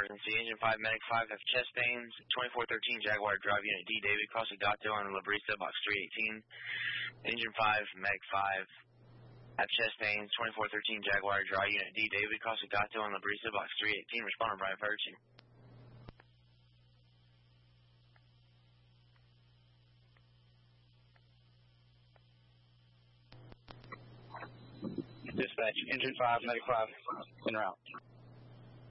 emergency. Engine 5, Medic 5 have chest pains. 2413 Jaguar Drive Unit D, David, cross Agato on La Brisa, box 318. Engine 5, Medic 5 have chest pains. 2413 Jaguar Drive Unit D, David, cross Agato on La Brisa, box 318. Respond on Brian Ferguson. Dispatch, Engine 5, Medic 5, en route.